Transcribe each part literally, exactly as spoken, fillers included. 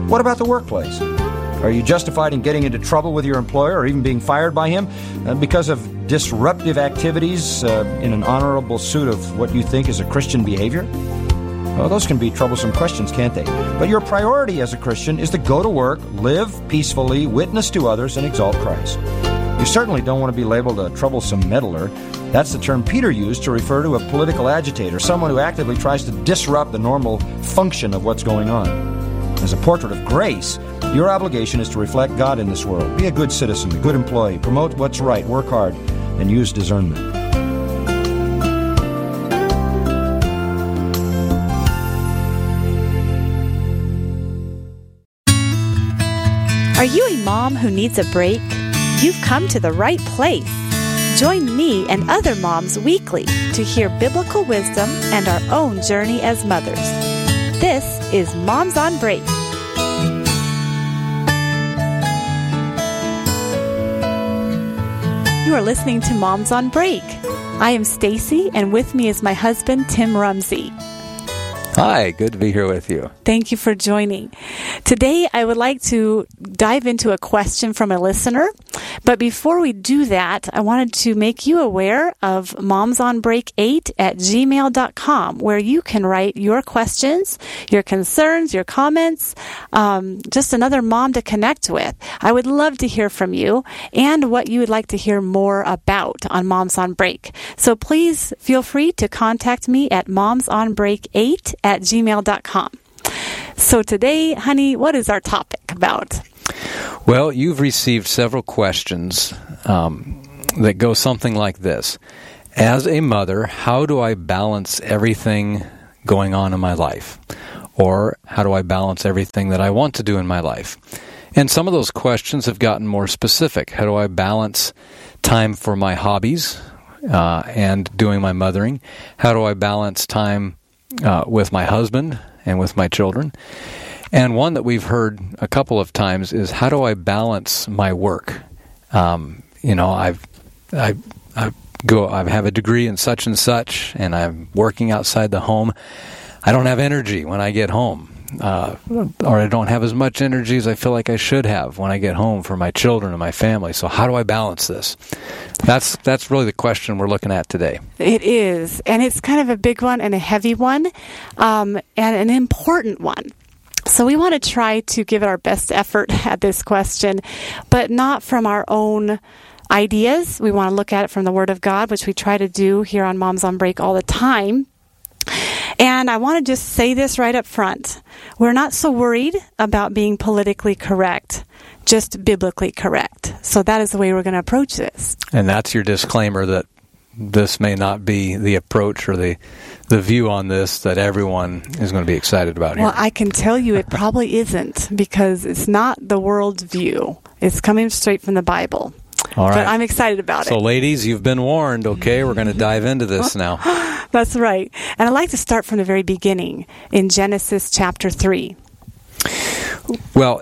What about the workplace? Are you justified in getting into trouble with your employer or even being fired by him uh, because of disruptive activities uh, in an honorable suit of what you think is a Christian behavior? Well, those can be troublesome questions, can't they? But your priority as a Christian is to go to work, live peacefully, witness to others, and exalt Christ. You certainly don't want to be labeled a troublesome meddler. That's the term Peter used to refer to a political agitator, someone who actively tries to disrupt the normal function of what's going on. As a portrait of grace, your obligation is to reflect God in this world. Be a good citizen, a good employee, promote what's right, work hard, and use discernment. Are you a mom who needs a break? You've come to the right place. Join me and other moms weekly to hear biblical wisdom and our own journey as mothers. This is Moms on Break. You are listening to Moms on Break. I am Stacy, and with me is my husband, Tim Rumsey. Hi, good to be here with you. Thank you for joining. Today, I would like to dive into a question from a listener. But before we do that, I wanted to make you aware of moms on break eight at gmail dot com, where you can write your questions, your concerns, your comments, um, just another mom to connect with. I would love to hear from you and what you would like to hear more about on Moms on Break. So please feel free to contact me at moms on break eight at gmail dot com. So today, honey, what is our topic about? Well, you've received several questions um, that go something like this. As a mother, how do I balance everything going on in my life? Or how do I balance everything that I want to do in my life? And some of those questions have gotten more specific. How do I balance time for my hobbies uh, and doing my mothering? How do I balance time uh, with my husband and with my children? And one that we've heard a couple of times is, how do I balance my work? Um, you know, I've, I, I go, I have a degree in such and such, and I'm working outside the home. I don't have energy when I get home, uh, or I don't have as much energy as I feel like I should have when I get home for my children and my family. So how do I balance this? That's that's really the question we're looking at today. It is, and it's kind of a big one and a heavy one, um, and an important one. So we want to try to give it our best effort at this question, but not from our own ideas. We want to look at it from the Word of God, which we try to do here on Moms on Break all the time. And I want to just say this right up front. We're not so worried about being politically correct, just biblically correct. So that is the way we're going to approach this. And that's your disclaimer that this may not be the approach or the the view on this that everyone is going to be excited about here. Well, I can tell you it probably isn't, because it's not the world's view. It's coming straight from the Bible. All right. But I'm excited about so, it. So, ladies, you've been warned, okay? We're going to dive into this now. That's right. And I'd like to start from the very beginning in Genesis chapter three. Well,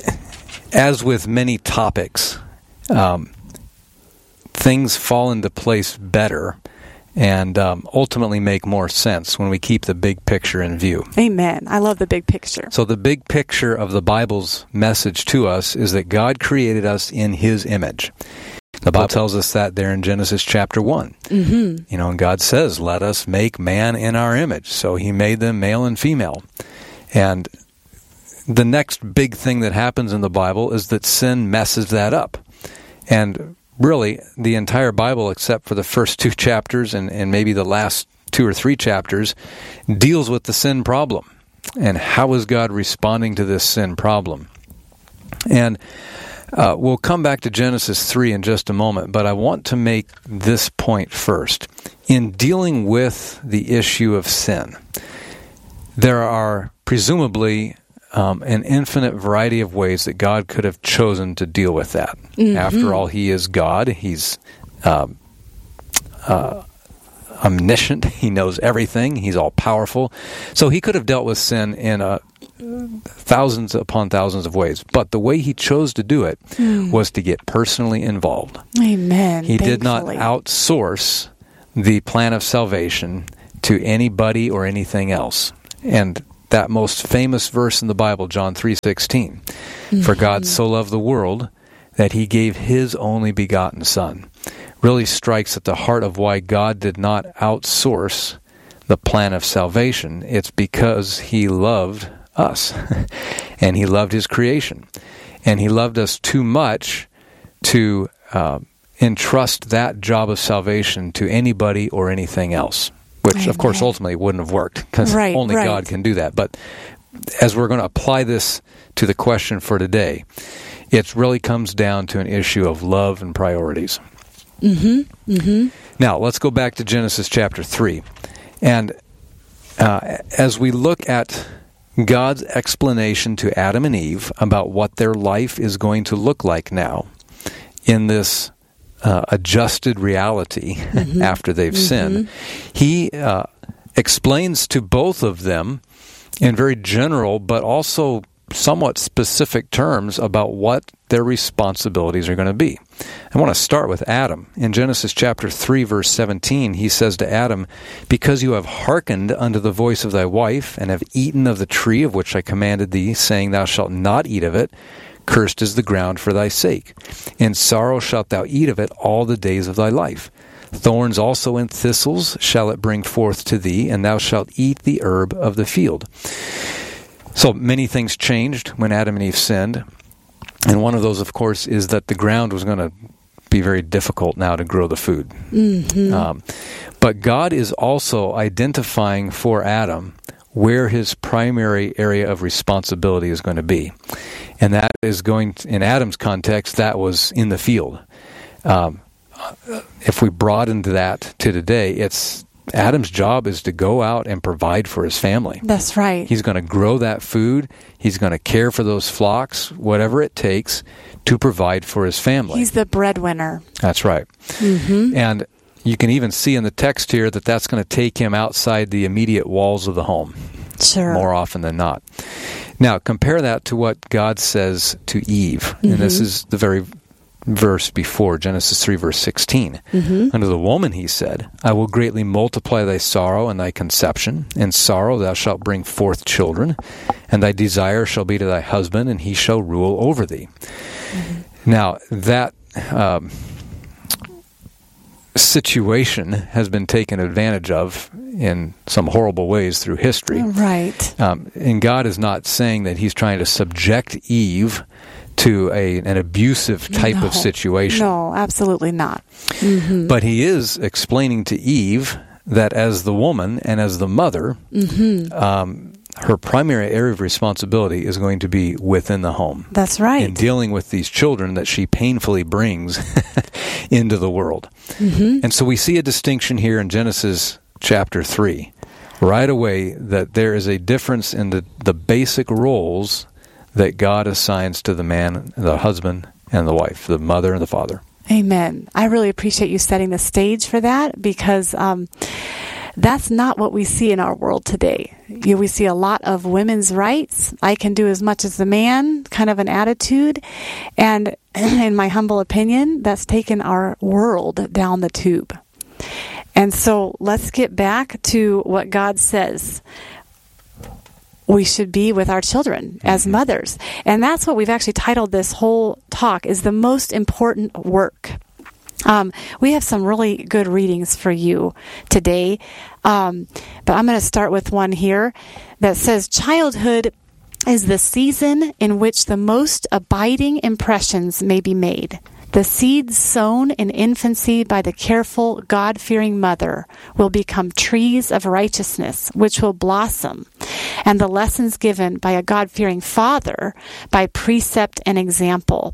as with many topics, um, things fall into place better and um, ultimately make more sense when we keep the big picture in view. Amen. I love the big picture. So the big picture of the Bible's message to us is that God created us in His image. The Bible tells us that there in Genesis chapter one. Mm-hmm. You know, and God says, let us make man in our image. So He made them male and female. And the next big thing that happens in the Bible is that sin messes that up. And really, the entire Bible, except for the first two chapters and, and maybe the last two or three chapters, deals with the sin problem. And how is God responding to this sin problem? And uh, we'll come back to Genesis three in just a moment, but I want to make this point first. In dealing with the issue of sin, there are presumably Um, an infinite variety of ways that God could have chosen to deal with that. Mm-hmm. After all, He is God. He's uh, uh, omniscient. He knows everything. He's all-powerful. So He could have dealt with sin in uh, thousands upon thousands of ways. But the way He chose to do it mm. was to get personally involved. Amen. He Thankfully. did not outsource the plan of salvation to anybody or anything else. And that most famous verse in the Bible, John three sixteen. Mm-hmm. For God so loved the world that he gave his only begotten Son. Really strikes at the heart of why God did not outsource the plan of salvation. It's because he loved us, and he loved his creation. And he loved us too much to uh, entrust that job of salvation to anybody or anything else, which, Amen. Of course, ultimately wouldn't have worked, because right, only right. God can do that. But as we're going to apply this to the question for today, it really comes down to an issue of love and priorities. Mm-hmm. Mm-hmm. Now, let's go back to Genesis chapter three. And uh, as we look at God's explanation to Adam and Eve about what their life is going to look like now in this uh, adjusted reality mm-hmm. after they've mm-hmm. sinned, he uh, explains to both of them in very general but also somewhat specific terms about what their responsibilities are going to be. I want to start with Adam. In Genesis chapter three, verse seventeen, he says to Adam, because you have hearkened unto the voice of thy wife, and have eaten of the tree of which I commanded thee, saying, thou shalt not eat of it, cursed is the ground for thy sake. In sorrow shalt thou eat of it all the days of thy life. Thorns also and thistles shall it bring forth to thee, and thou shalt eat the herb of the field. So many things changed when Adam and Eve sinned. And one of those, of course, is that the ground was going to be very difficult now to grow the food. Mm-hmm. Um, but God is also identifying for Adam where his primary area of responsibility is going to be. And that is going to, in Adam's context, that was in the field. Um, if we broaden that to today, it's Adam's job is to go out and provide for his family. That's right. He's going to grow that food. He's going to care for those flocks, whatever it takes to provide for his family. He's the breadwinner. That's right. Mm-hmm. And you can even see in the text here that that's going to take him outside the immediate walls of the home. Sure. More often than not. Now, compare that to what God says to Eve. Mm-hmm. And this is the very verse before, Genesis three, verse sixteen. Mm-hmm. Unto the woman he said, I will greatly multiply thy sorrow and thy conception. In sorrow thou shalt bring forth children, and thy desire shall be to thy husband, and he shall rule over thee. Mm-hmm. Now, that um, situation has been taken advantage of in some horrible ways through history. Right. Um, and God is not saying that he's trying to subject Eve to a an abusive type no, of situation. No, absolutely not. Mm-hmm. But he is explaining to Eve that as the woman and as the mother, mm-hmm. um, her primary area of responsibility is going to be within the home. That's right. In dealing with these children that she painfully brings into the world. Mm-hmm. And so we see a distinction here in Genesis chapter three, right away, that there is a difference in the, the basic roles that God assigns to the man, the husband, and the wife, the mother and the father. Amen. I really appreciate you setting the stage for that, because um, that's not what we see in our world today. You know, we see a lot of women's rights. I can do as much as the man, kind of an attitude. And in my humble opinion, that's taken our world down the tube. And so let's get back to what God says we should be with our children as mothers. And that's what we've actually titled this whole talk, is the most important work. Um, we have some really good readings for you today. Um, but I'm going to start with one here that says, childhood is the season in which the most abiding impressions may be made. The seeds sown in infancy by the careful, God-fearing mother will become trees of righteousness, which will blossom, and the lessons given by a God-fearing father by precept and example.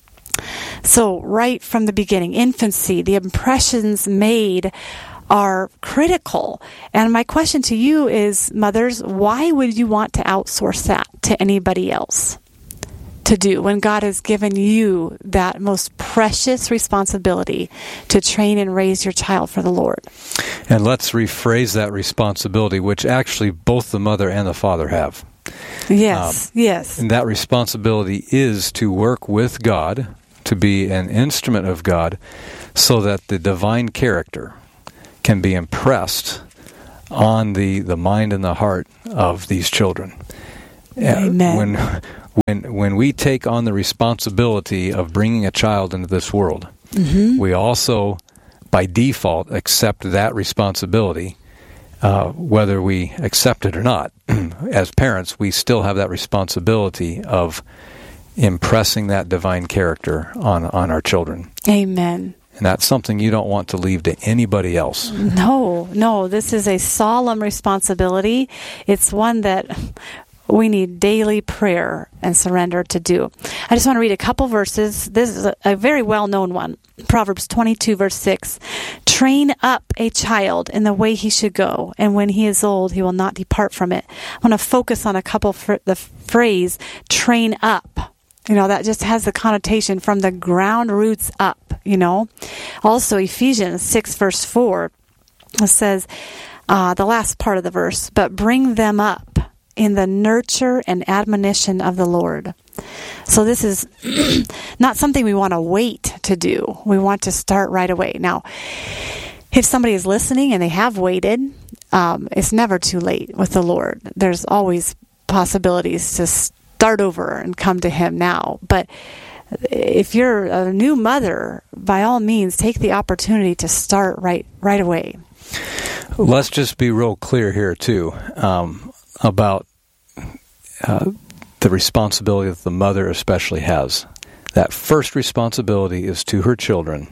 So right from the beginning, infancy, the impressions made are critical. And my question to you is, mothers, why would you want to outsource that to anybody else to do when God has given you that most precious responsibility to train and raise your child for the Lord? And let's rephrase that responsibility, which actually both the mother and the father have. Yes, um, yes. And that responsibility is to work with God, to be an instrument of God, so that the divine character can be impressed on the, the mind and the heart of these children. Amen. When, when, when we take on the responsibility of bringing a child into this world, mm-hmm. we also, by default, accept that responsibility, uh, whether we accept it or not. As parents, we still have that responsibility of impressing that divine character on, on our children. Amen. And that's something you don't want to leave to anybody else. No, no, this is a solemn responsibility. It's one that we need daily prayer and surrender to do. I just want to read a couple verses. This is a, a very well-known one. Proverbs twenty-two, verse six. Train up a child in the way he should go, and when he is old, he will not depart from it. I want to focus on a couple, fr- the phrase, train up. You know, that just has the connotation from the ground roots up, you know. Also, Ephesians six, verse four, it says, uh, the last part of the verse, but bring them up in the nurture and admonition of the Lord. So this is not something we want to wait to do. We want to start right away. Now, if somebody is listening and they have waited, um, it's never too late with the Lord. There's always possibilities to start over and come to Him now. But if you're a new mother, by all means, take the opportunity to start right right away. Let's just be real clear here, too, um, about uh, the responsibility that the mother especially has. That first responsibility is to her children,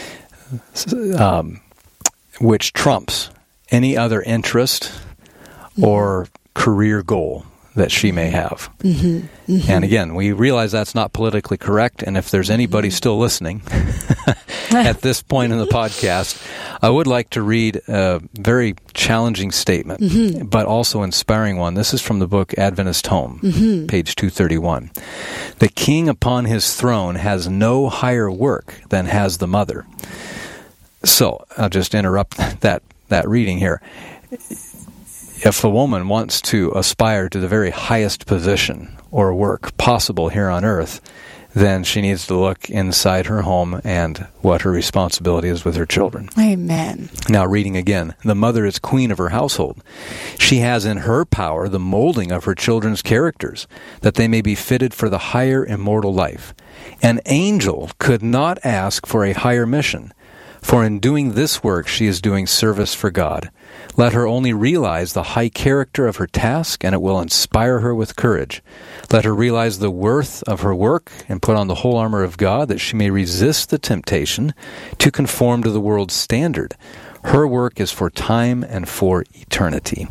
um, which trumps any other interest or career goal that she may have. Mm-hmm, mm-hmm. And again, we realize that's not politically correct, and if there's anybody mm-hmm. still listening at this point in the podcast, I would like to read a very challenging statement, mm-hmm. but also inspiring one. This is from the book Adventist Home, mm-hmm. page two thirty-one. The king upon his throne has no higher work than has the mother. So, I'll just interrupt that, that reading here. If a woman wants to aspire to the very highest position or work possible here on earth, then she needs to look inside her home and what her responsibility is with her children. Amen. Now, reading again. The mother is queen of her household. She has in her power the molding of her children's characters, that they may be fitted for the higher immortal life. An angel could not ask for a higher mission, for in doing this work she is doing service for God. Let her only realize the high character of her task, and it will inspire her with courage. Let her realize the worth of her work and put on the whole armor of God, that she may resist the temptation to conform to the world's standard. Her work is for time and for eternity.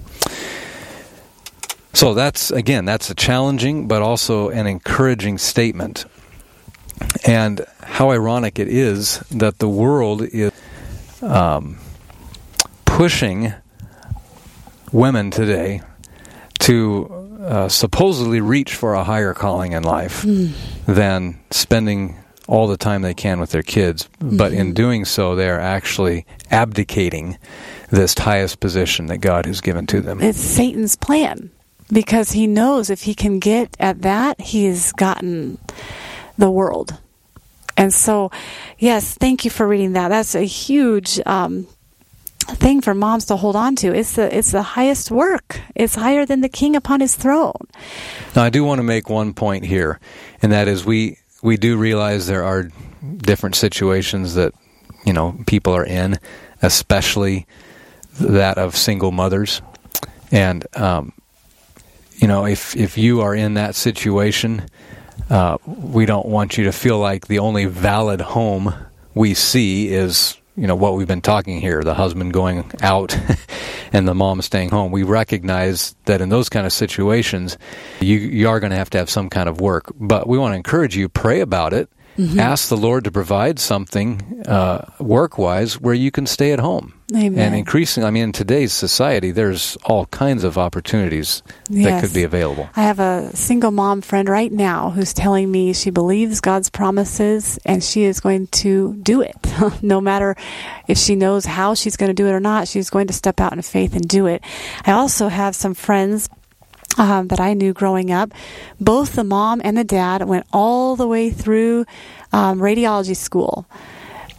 So that's, again, that's a challenging but also an encouraging statement. And how ironic it is that the world is um, pushing women today to uh, supposedly reach for a higher calling in life mm. than spending all the time they can with their kids. Mm-hmm. But in doing so, they are actually abdicating this highest position that God has given to them. It's Satan's plan, because he knows if he can get at that, he's gotten the world. And so, yes, thank you for reading that. That's a huge um, thing for moms to hold on to. It's the it's the highest work. It's higher than the king upon his throne. Now, I do want to make one point here, and that is we we do realize there are different situations that, you know, people are in, especially that of single mothers. And, um, you know, if if you are in that situation, Uh, we don't want you to feel like the only valid home we see is, you know, what we've been talking here, the husband going out and the mom staying home. We recognize that in those kind of situations, you, you are going to have to have some kind of work. But we want to encourage you, pray about it. Mm-hmm. Ask the Lord to provide something uh, work-wise where you can stay at home. Amen. And increasingly, I mean, in today's society, there's all kinds of opportunities yes. that could be available. I have a single mom friend right now who's telling me she believes God's promises and she is going to do it. No matter if she knows how she's going to do it or not, she's going to step out in faith and do it. I also have some friends Um, that I knew growing up. Both the mom and the dad went all the way through um, radiology school.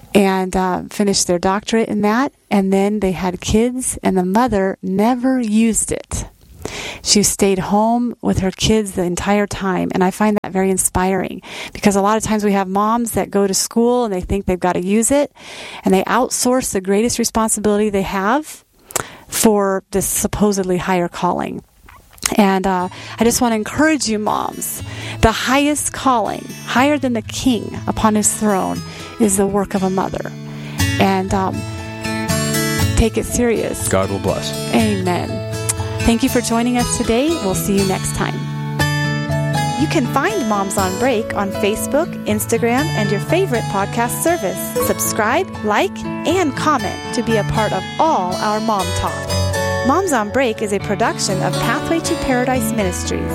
and uh, finished their doctorate in that. And then they had kids, and the mother never used it. She stayed home with her kids the entire time, and I find that very inspiring, because a lot of times we have moms that go to school and they think they've got to use it, and they outsource the greatest responsibility they have for this supposedly higher calling. And uh, I just want to encourage you, moms. The highest calling, higher than the king upon his throne, is the work of a mother. And um, take it serious. God will bless. Amen. Thank you for joining us today. We'll see you next time. You can find Moms on Break on Facebook, Instagram, and your favorite podcast service. Subscribe, like, and comment to be a part of all our mom talk. Moms on Break is a production of Pathway to Paradise Ministries.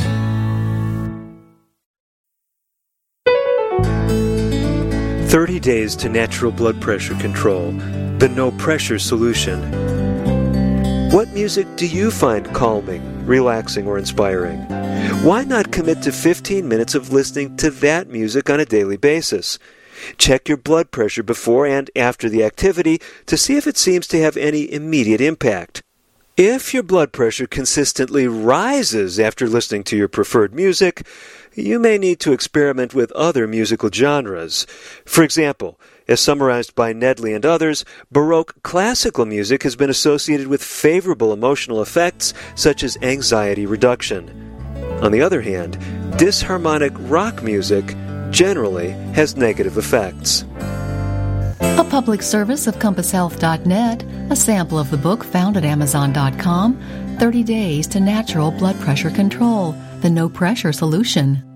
thirty days to natural blood pressure control. The no pressure solution. What music do you find calming, relaxing, or inspiring? Why not commit to fifteen minutes of listening to that music on a daily basis? Check your blood pressure before and after the activity to see if it seems to have any immediate impact. If your blood pressure consistently rises after listening to your preferred music, you may need to experiment with other musical genres. For example, as summarized by Nedley and others, Baroque classical music has been associated with favorable emotional effects such as anxiety reduction. On the other hand, disharmonic rock music generally has negative effects. A public service of compass health dot net, a sample of the book found at amazon dot com, thirty days to Natural Blood Pressure Control, the No Pressure Solution.